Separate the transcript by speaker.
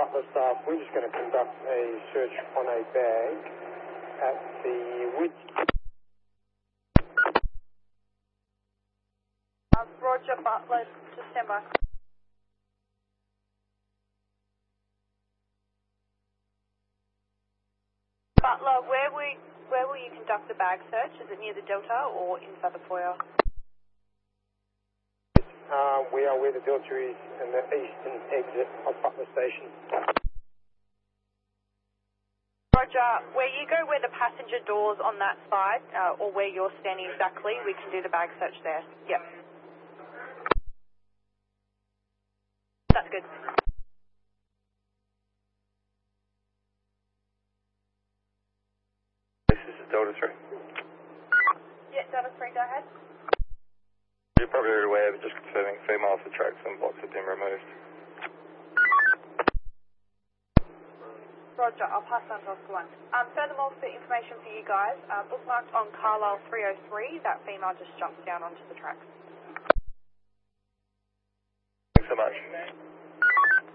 Speaker 1: Butler staff, we're just going to conduct a search on a bag at the Wood.
Speaker 2: Roger, Butler, just stand by. Butler, where will you conduct the bag search? Is it near the Delta or inside the foyer?
Speaker 1: We are where the Delta is in the eastern exit of Butler Station.
Speaker 2: Roger, where you go where the passenger doors on that side, or where you're standing exactly, we can do the bag search there. Yep. That's good.
Speaker 3: This is Delta 3.
Speaker 2: Yeah, Delta 3, go ahead.
Speaker 3: You're probably aware, but just confirming female off the tracks and blocks have been removed.
Speaker 2: Roger, I'll pass on to Oscar 1. Furthermore, for information for you guys, bookmarked on Carlisle 303, that female just jumped down onto the tracks.
Speaker 3: Thanks so much.